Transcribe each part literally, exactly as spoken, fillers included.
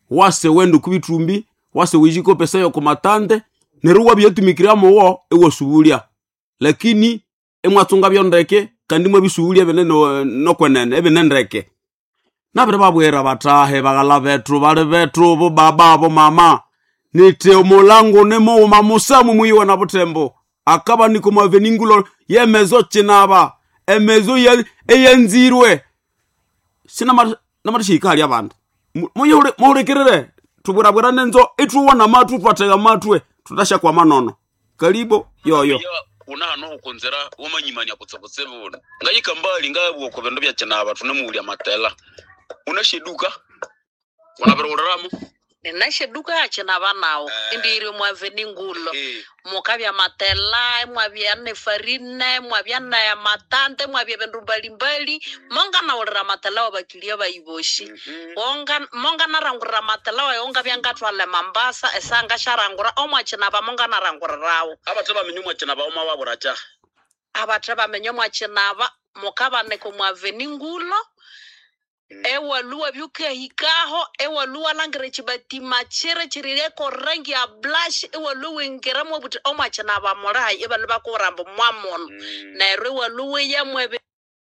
wase wendo kubitumbi wase wijiko pesa yo komatande neruwa byetumikira mowo ewo subulia lakini emwatunga byondeke kandi mwe bisubulia bene no, no kwenene ebene ndeke nabere babwera batahe bagala betru bale betru bo baba bo mama nite omulango nemo mamusamu muyiwa na butembo akaba niko maveningulo yemezo chinaba emezo ye eyenzirwe sina mar namarishika ali abantu muyure murekerere tuburabura nenzo etuwa na matu twatega matwe tutasha kwa manono karibo yoyo una no konzera womanyimanya kutsabutsebona ngayika mbali ngabo ko bendo bya chinaba tunamuulya matela unashiduka wanaberoramo ninashiduka achinaba nawo indiri mwaveningulo mukabya matela mwabya ne farine mwabya na matante mwabya bendu mbali mbali monga na urira matela wabakilia bayiboshi onga monga na rangura matela wa onga byangatwale Mambasa esanga sharangura omwachina ba monga na rangura rawo abataba minyumwa china ba oma baburacha abataba minyumwa china ba mukaba ne ko mwaveningulo ewa luwa byuke hikaho ewa luwa langere chibati machere chirire ko rangi ya blush ewa luwa ngeramo buti omachana ba morai eba luba ko rambo mwamon na ewa luwa ya mwebe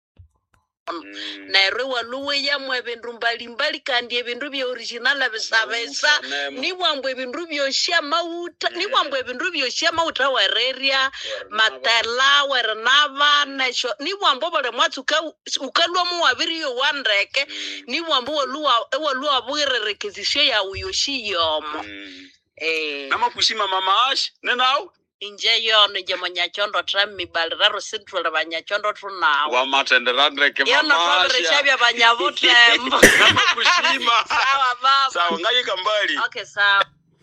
na ewa luwa ya mwebe ndumbali mbali kandi ebindu bya original abisabesa ni wambwe bindu byo shia mauta ni wambwe bindu byo shia mauta wa reria matela wernava nasho ni wambo bale mwatsuka ukalwa mu wabiri yo wandeke ni wambo walua walua bwirerekezisho ya uyoshi yomo eh nama kushima mama ash nenao inje yone jemonya chondo trammi balraro central banyachondo tunawo wa matendera ndreke mama ash yana fabreshabya banyavutre kushima sawa baba sawa ngayika mbali okay sawa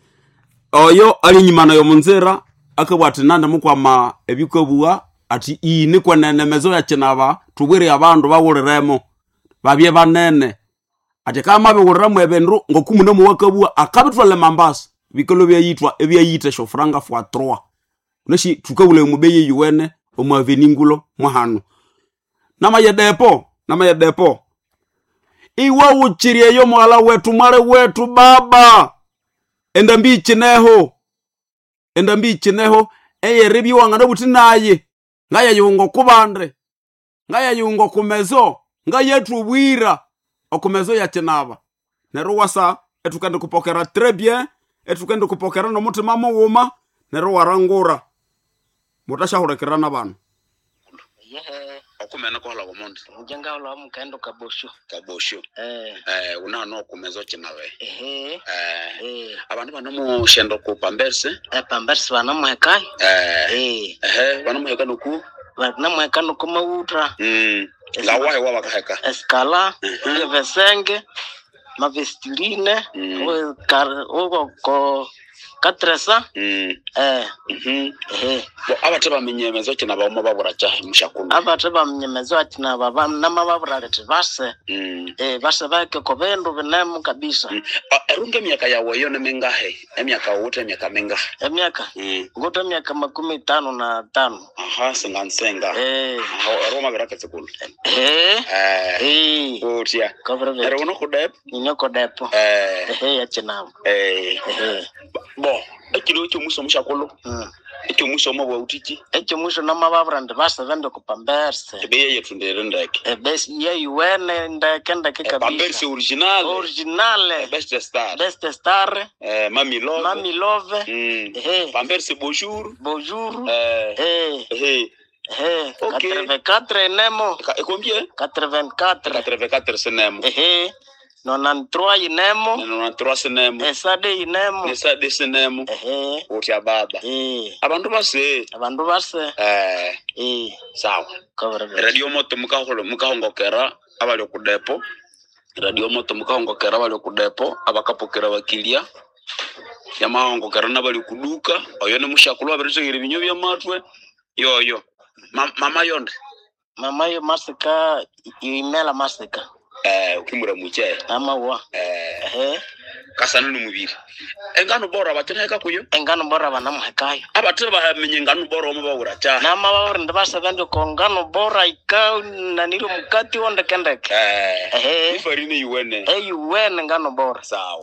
oyo ali nyimana yo munzera akabwati nanda mukwama ebikobua ati ini kwenene mezo ya chinaba tubwire abandu bawuriremo babye banene ati kama bewuriramu ebenru ngokumu mu wakabua akabitwale Mambasa bikolo byayitwa ebyayite shofranga fwa trois neshi tukawule mubeye yuwene omwaveningulo mwahanu nama yedepo nama yedepo iwa uchirie yo mwala wetu mwale wetu baba enda mbichi neho enda mbichi neho eye rebi wangana buti naye ngaya yungo kubandre ngaya yungo kumezo ngaya tubwira okumezo ya chinaba neruwasa etukende kupokera très bien etukende kupokera no mutima muwuma neruwarangura mutasha hurekerana bana yehe okumena ko hala gomondi njenga olo mukendo kabosho kabosho eh eh una no kumezo chinawe ehe eh abantu bano mu shendo ku Pamberse eh Pamberse bana muhekai eh eh eh bana muheka no ku bana muheka no ku mautra mm ngawahe wa bakaheka escala evesenge mavestiline o kar o ko katresa mm eh mhm eh bo abataba minyemezo kina ba uma babura cyahe mushakulu abataba minyemezo akina baba namababura leti base mm eh base bake ko bendo benemu kabisa erunge miaka yawe yo nemengahe emiaka wote emiaka menga emiaka mm ngoto miaka makumi tano na tano aha singansenga eh roma beraka tsekulu eh eh eh otia cover ero no kudep nyoko depo eh eh yakina eh eh bo ekiro cyo muso mushakulu mm ekyo muso mo bwa utiki ekyo muso namababura ndibasa vende ku Pamberse ebeye yetundere ndake e best ye yuene ndake ndake kabisa Pamberse original original best star best star eh mami love mami love mm eh Pamberse bonjour bonjour eh eh eh eh okay. quatre-vingt-quatre nemo et combien quatre-vingt-quatre quatre-vingt-quatre senemo eh nonante-trois nemo nonante-trois senemo esade nemo esade senemo eh utia baba eh abantu base abantu base eh eh sawa cover radio moto mukaholo mukahongokera abali ku depo radio moto mukahongokera abali ku depo abakapokera bakilia yamahongokera nabali kuduka oyo ne mushakulu abirisegere binyo bya matwe yoyo mama yonde mama yo masika imela masika eh ukimura muche ama wa eh eh kasana numubiri engano bora bateneka kuyo engano bora banamuhekayo abatira bahamenye engano bora omo babura cha nama babura ndabasa bandi ko ngano bora ika naniro mukati wonde kendeke eh eh ifarine yuwene eh yuwene ngano bora sawa.